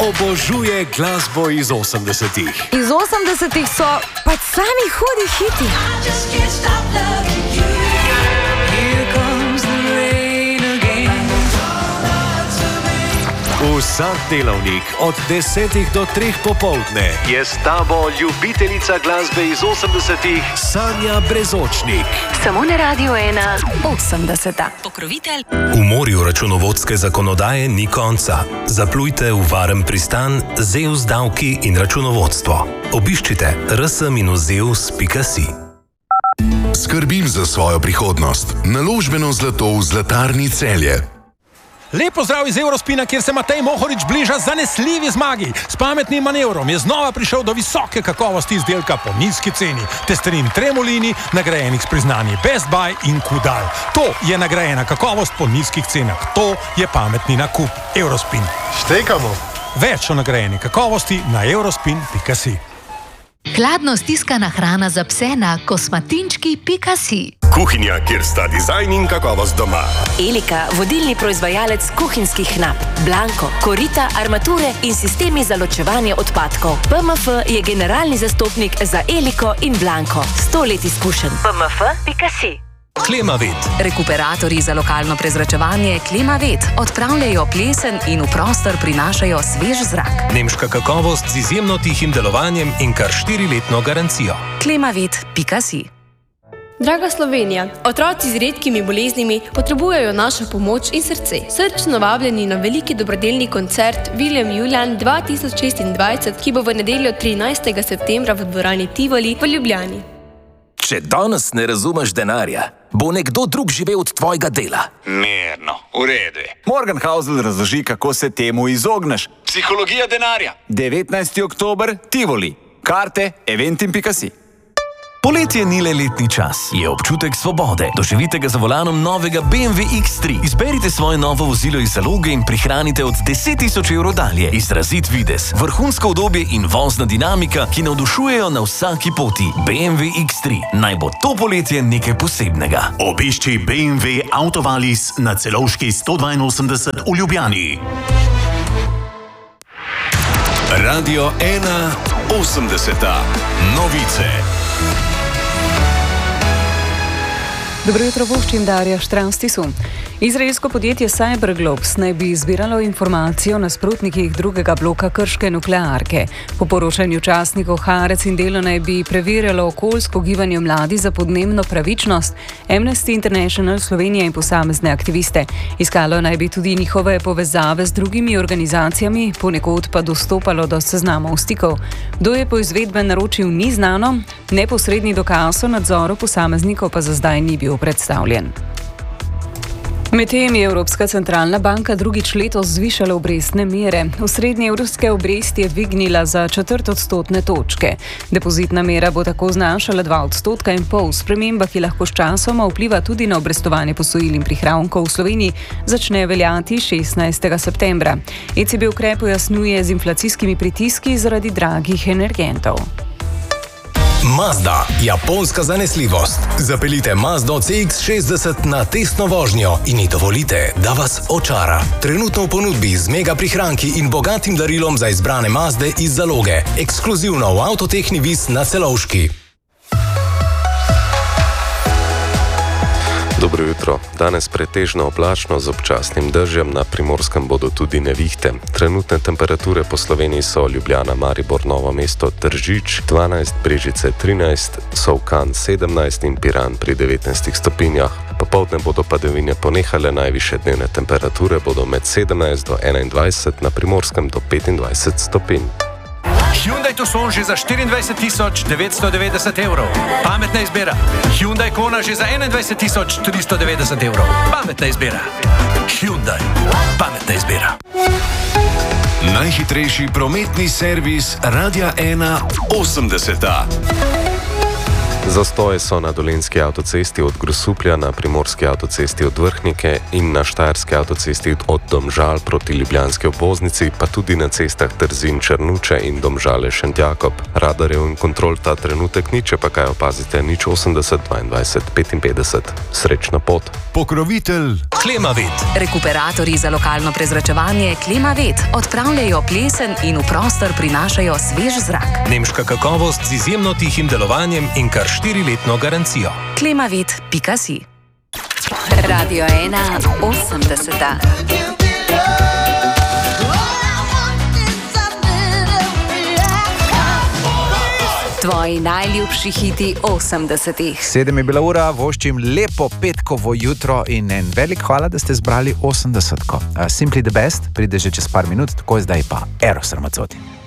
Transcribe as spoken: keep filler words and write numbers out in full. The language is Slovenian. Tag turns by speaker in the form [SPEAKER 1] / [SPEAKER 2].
[SPEAKER 1] obožuje glasbo iz osemdesetih.
[SPEAKER 2] Iz osemdesetih so pač sami hudi hiti.
[SPEAKER 1] Vsak delavnik od desetih do treh popoldne je s tabo ljubiteljica glasbe iz osemdesetih Sanja Brezočnik.
[SPEAKER 3] Samo na Radio ena osemdeseta. Pokrovitelj.
[SPEAKER 4] V morju računovodske zakonodaje ni konca. Zaplujte v varen pristan Zeus davki in računovodstvo. Obiščite r s minus zeus pika si.
[SPEAKER 5] Skrbim za svojo prihodnost. Naložbeno zlato v Zlatarni Celje.
[SPEAKER 6] Lep pozdrav iz Eurospina, kjer se Matej Mohorič bliža zanesljivi zmagi. S pametnim manevrom je znova prišel do visoke kakovosti izdelka po nizki ceni. Testerin Tremolini, nagrajenih s priznanji Best Buy in Kudal. To je nagrajena kakovost po nizkih cenah. To je pametni nakup. Eurospin.
[SPEAKER 7] Štekamo.
[SPEAKER 6] Več o nagrajeni kakovosti na eurospin pika si.
[SPEAKER 3] Hladno stiskana hrana za pse na kosmatinčki pika si.
[SPEAKER 4] Kuhinja, kjer sta dizajn in kakovost doma.
[SPEAKER 8] Elika, vodilni proizvajalec kuhinjskih nap. Blanko, korita, armature in sistemi za ločevanje odpadkov. P M F je generalni zastopnik za Eliko in Blanko. Sto let izkušenj. P M F pika si.
[SPEAKER 4] Klimavet.
[SPEAKER 3] Rekuperatorji za lokalno prezračevanje Klimavet odpravljajo plesen in v prostor prinašajo svež zrak.
[SPEAKER 4] Nemška kakovost z izjemno tihim delovanjem in kar štiriletno garancijo.
[SPEAKER 3] Klimavet pika si.
[SPEAKER 9] Draga Slovenija, otroci z redkimi boleznimi potrebujejo našo pomoč in srce. Srčno vabljeni na veliki dobrodelni koncert William Julian dva tisoč šestindvajset, ki bo v nedeljo trinajstega septembra v dvorani Tivoli v Ljubljani.
[SPEAKER 10] Če danes ne razumeš denarja, bo nekdo drug živel od tvojega dela.
[SPEAKER 11] Mirno, v redu.
[SPEAKER 12] Morgenhausl razloži, kako se temu izogneš.
[SPEAKER 11] Psihologija denarja.
[SPEAKER 12] devetnajsti oktober, Tivoli. Karte eventim pika si.
[SPEAKER 4] Poletje ni le letni čas, je občutek svobode. Doživite ga za volanom novega B M W X tri. Izberite svoje novo vozilo iz zaloge in prihranite od deset tisoč evrov dalje. Izrazit videz, vrhunsko udobje in vozna dinamika, ki navdušujejo na vsaki poti. B M W X tri. Naj bo to poletje nekaj posebnega.
[SPEAKER 13] Obišči B M W Autovalis na Celovški sto dvainosemdeset v Ljubljani.
[SPEAKER 1] Radio ena osemdeseta. Novice.
[SPEAKER 14] Dobro jutro, voščim Darja Štravstisu. Izraelsko podjetje Cyberglobes naj bi zbiralo informacije o nasprotnikih drugega bloka krške nuklearke. Po poročanju časnikov Haaretz in Delo naj bi preverjalo okoljsko gibanje mladi za podnebno pravičnost, Amnesty International Slovenija in posamezne aktiviste. Iskalo naj bi tudi njihove povezave z drugimi organizacijami, ponekod pa dostopalo do seznamov stikov. Kdo je po izvedbe naročil, ni znano, neposredni dokaz o nadzoru posameznikov pa za zdaj ni bil predstavljen. Medtem je Evropska centralna banka drugič letos zvišala obrestne mere. V srednje evropske obresti je dvignila za četrt odstotne točke. Depozitna mera bo tako znašala dva odstotka in pol. Sprememba, ki lahko s časoma vpliva tudi na obrestovanje posojil in prihrankov v Sloveniji, začne veljati šestnajstega septembra. E C B ukrep pojasnjuje z inflacijskimi pritiski zaradi dragih energentov.
[SPEAKER 4] Mazda, japonska zanesljivost. Zapeljite Mazdo C X šestdeset na testno vožnjo in ji dovolite, da vas očara. Trenutno v ponudbi z mega prihranki in bogatim darilom za izbrane Mazde iz zaloge. Ekskluzivno v Avtotehni Vis na Celovški.
[SPEAKER 15] Dobro jutro. Danes pretežno oblačno z občasnim dežjem, na Primorskem bodo tudi nevihte. Trenutne temperature po Sloveniji so Ljubljana, Maribor, Novo mesto, Tržič dvanajst, Brežice trinajst, Solkan sedemnajst in Piran pri devetnajstih stopinjah. Popoldne bodo padavine ponehale, najvišje dnevne temperature bodo med sedemnajst do enaindvajset, na Primorskem do petindvajset stopinj.
[SPEAKER 16] Hyundai Tucson že za štiriindvajset tisoč devetsto devetdeset evrov. Pametna izbira. Hyundai Kona že za enaindvajset tisoč tristo devetdeset evrov. Pametna izbira. Hyundai. Pametna izbira.
[SPEAKER 1] Najhitrejši prometni servis Radia ena osemdeseta.
[SPEAKER 15] Zastoje so na Dolenjski avtocesti od Grosuplja, na Primorski avtocesti od Vrhnike in na Štajerski avtocesti od Domžal proti ljubljanski obvoznici, pa tudi na cestah Trzin Črnuče in Domžale Šentjakob. Radarjev in kontrol ta trenutek ni, če pa kaj opazite, nič osemdeset dvaindvajset petinpetdeset. Srečna pot.
[SPEAKER 1] Pokrovitelj Klimavet.
[SPEAKER 3] Rekuperatorji za lokalno prezračevanje Klimavet odpravljajo plesen in v prostor prinašajo svež zrak.
[SPEAKER 1] Nemška kakovost z izjemno tihim delovanjem in kar štiriletno garancijo.
[SPEAKER 3] klimavet pika si.
[SPEAKER 2] Radio ena osemdeseta. Tvoji najljubši hiti osemdesetih.
[SPEAKER 7] Sedem je bila ura, voščim lepo petkovo jutro in en velik hvala, da ste zbrali osemdesetko. Uh, Simply the best, pride že čez par minut, tako zdaj pa Eros Ramazzotti.